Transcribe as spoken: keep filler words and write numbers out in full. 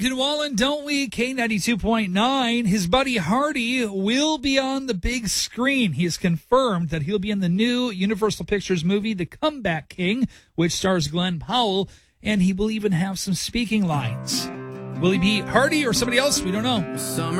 Duncan Wallen, don't we? K ninety-two point nine. His buddy Hardy will be on the big screen. He has confirmed that he'll be in the new Universal Pictures movie, The Comeback King, which stars Glenn Powell, and he will even have some speaking lines. Will he be Hardy or somebody else? We don't know. Summer